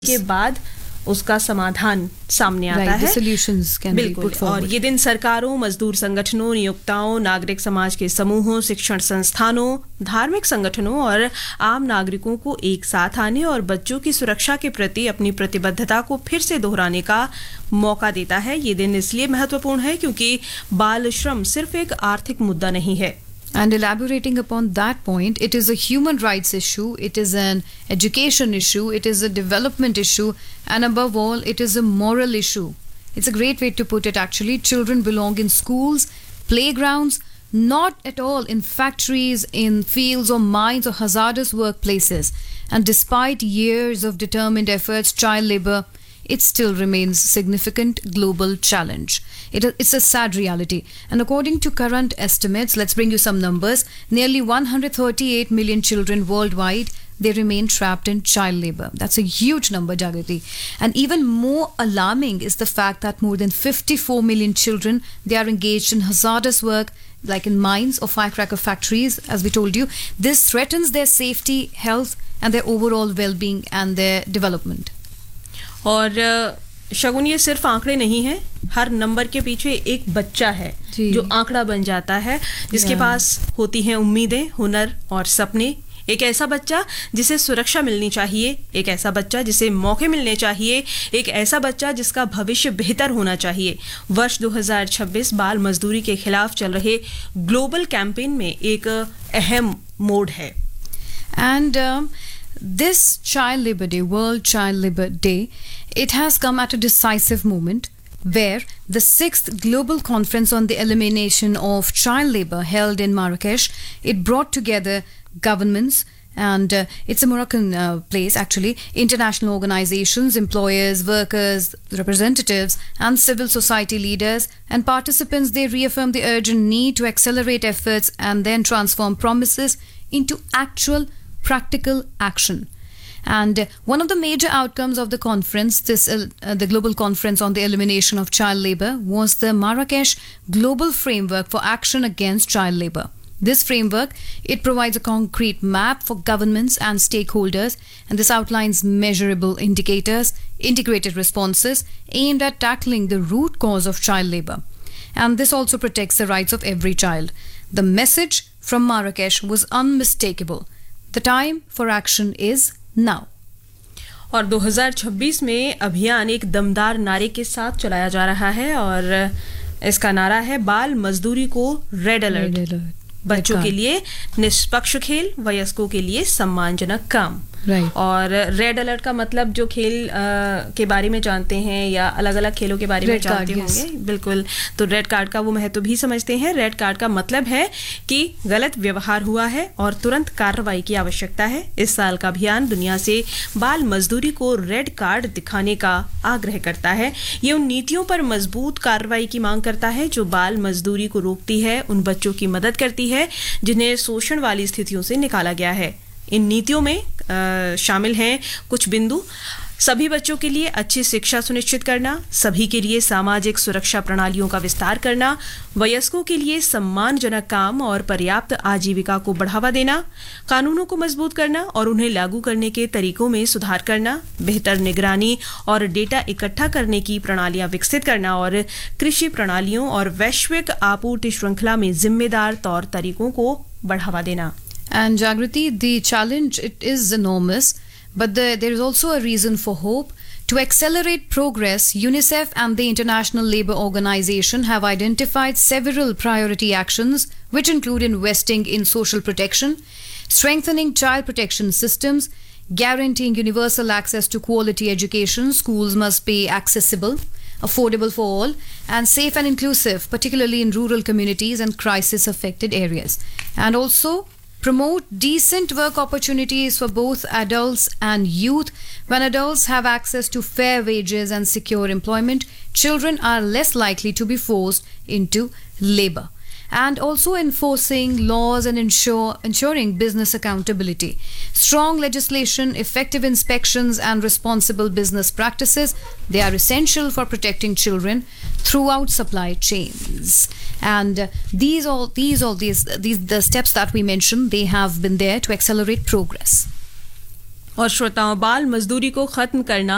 के बाद उसका समाधान सामने आता है। बिल्कुल। और ये दिन सरकारों, मजदूर संगठनों, नियोक्ताओं, नागरिक समाज के समूहों, शिक्षण संस्थानों, धार्मिक संगठनों और आम नागरिकों को एक साथ आने और बच्चों की सुरक्षा के प्रति अपनी प्रतिबद्धता को फिर से दोहराने का मौका देता है। ये दिन इसलिए महत्वपूर्ण है क्योंकि बाल श्रम सिर्फ एक आर्थिक मुद्दा नहीं है। And elaborating upon that point, it is a human rights issue, it is an education issue, it is a development issue, and above all, it is a moral issue. It's a great way to put it actually. Children belong in schools, playgrounds, not at all in factories, in fields or mines or hazardous workplaces. And despite years of determined efforts, child labor, it still remains a significant global challenge. It's a sad reality. And according to current estimates, let's bring you some numbers, nearly 138 million children worldwide, they remain trapped in child labor. That's a huge number, Jagriti. And even more alarming is the fact that more than 54 million children, they are engaged in hazardous work like in mines or firecracker factories, as we told you. This threatens their safety, health, and their overall well-being and their development. और शगुन, ये सिर्फ आंकड़े नहीं हैं, हर number के पीछे एक बच्चा है जो आंकड़ा बन जाता है, जिसके पास होती हैं उम्मीदें, हुनर और सपने। एक ऐसा बच्चा जिसे सुरक्षा मिलनी चाहिए, एक ऐसा बच्चा जिसे मौके मिलने चाहिए, एक ऐसा बच्चा जिसका भविष्य बेहतर होना चाहिए। वर्ष 2026 बाल मजदूरी के खिलाफ चल रहे ग्लोबल कैंपेन में एक अहम मोड़ है। And This Child Labor Day, World Child Labor Day, it has come at a decisive moment where the 6th Global Conference on the Elimination of Child Labor held in Marrakesh, it brought together governments and it's a Moroccan place actually, international organizations, employers, workers, representatives and civil society leaders and participants. They reaffirmed the urgent need to accelerate efforts and then transform promises into actual practical action. And one of the major outcomes of the conference, the Global Conference on the Elimination of Child Labor, was the Marrakesh Global Framework for Action Against Child Labor. This framework, it provides a concrete map for governments and stakeholders, and this outlines measurable indicators, integrated responses aimed at tackling the root cause of child labor. And this also protects the rights of every child. The message from Marrakesh was unmistakable. The time for action is now. और 2026 में अभियान एक दमदार नारे के साथ चलाया जा रहा है और इसका नारा है बाल मजदूरी को रेड अलर्ट। बच्चों के लिए निष्पक्ष खेल, वयस्कों के लिए सम्मानजनक काम। और रेड अलर्ट का मतलब जो खेल के बारे में जानते हैं या अलग अलग खेलों के बारे में जानते होंगे, बिल्कुल, तो रेड कार्ड का वो महत्व भी समझते हैं। रेड कार्ड का मतलब है कि गलत व्यवहार हुआ है और तुरंत कार्रवाई की आवश्यकता है। इस साल का अभियान दुनिया से बाल मजदूरी को रेड कार्ड दिखाने का आग्रह करता है। ये उन नीतियों पर मजबूत कार्रवाई की मांग करता है जो बाल मजदूरी को रोकती है, उन बच्चों की मदद करती है जिन्हें शोषण वाली स्थितियों से निकाला गया है। इन नीतियों में शामिल हैं कुछ बिंदु: सभी बच्चों के लिए अच्छी शिक्षा सुनिश्चित करना, सभी के लिए सामाजिक सुरक्षा प्रणालियों का विस्तार करना, वयस्कों के लिए सम्मानजनक काम और पर्याप्त आजीविका को बढ़ावा देना, कानूनों को मजबूत करना और उन्हें लागू करने के तरीकों में सुधार करना, बेहतर निगरानी और डेटा इकट्ठा करने की प्रणालियां विकसित करना और कृषि प्रणालियों और वैश्विक आपूर्ति श्रृंखला में जिम्मेदार तौर तरीकों को बढ़ावा देना। And Jagriti, the challenge, it is enormous, but there is also a reason for hope. To accelerate progress, UNICEF and the International Labour Organization have identified several priority actions, which include investing in social protection, strengthening child protection systems, guaranteeing universal access to quality education. Schools must be accessible, affordable for all, and safe and inclusive, particularly in rural communities and crisis-affected areas. And also promote decent work opportunities for both adults and youth. When adults have access to fair wages and secure employment, children are less likely to be forced into labor. And also enforcing laws and ensuring business accountability. Strong legislation, effective inspections and responsible business practices, they are essential for protecting children throughout supply chains. And these the steps that we mentioned, they have been there to accelerate progress. और श्रोताओं, बाल मजदूरी को खत्म करना